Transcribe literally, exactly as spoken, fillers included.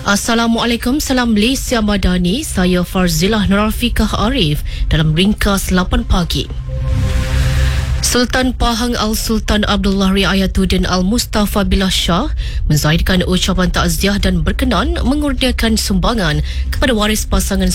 Assalamualaikum, salam Malaysia Madani. Saya Farzilah Nurafikah Arif dalam ringkas lapan pagi. Sultan Pahang Al-Sultan Abdullah Riayatuddin Al-Mustafa Billah Shah menzahirkan ucapan takziah dan berkenan mengurniakan sumbangan kepada waris pasangan